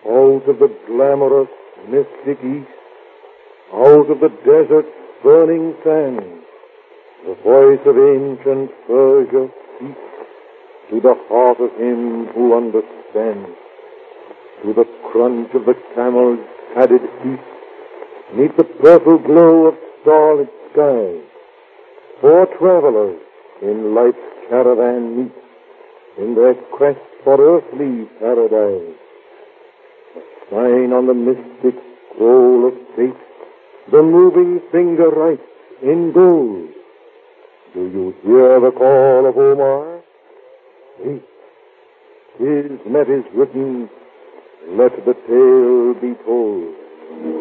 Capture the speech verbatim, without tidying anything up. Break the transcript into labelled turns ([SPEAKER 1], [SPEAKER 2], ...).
[SPEAKER 1] Out of the glamorous, mystic east, out of the desert's burning sand, the voice of ancient Persia speaks to the heart of him who understands. To the crunch of the camel's padded feet, neath the purple glow of starlit skies, four travelers in life's caravan meet in their quest for earthly paradise. A sign on the mystic scroll of fate, the moving finger writes in gold. Do you hear the call of Omar? Wait, 'tis met is written, let the tale be told.